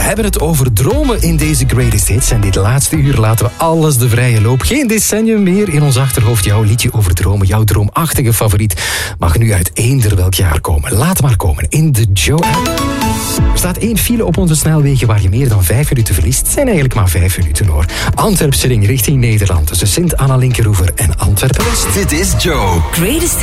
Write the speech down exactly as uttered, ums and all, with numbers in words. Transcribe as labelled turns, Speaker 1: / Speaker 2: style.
Speaker 1: hebben het over dromen in deze Greatest Hits. En dit laatste uur laten we alles de vrije loop. Geen decennium meer in ons achterhoofd. Jouw liedje over dromen, jouw droomachtige favoriet, mag nu uit eender welk jaar komen. Laat maar komen in de Joe-app. Er staat één file op onze snelwegen waar je meer dan vijf minuten verliest. Het zijn eigenlijk maar vijf minuten hoor. Antwerpse ring richting Nederland tussen Sint-Anna-Linkeroever en Antwerpen-West.
Speaker 2: Dit is Joe.
Speaker 3: Greatest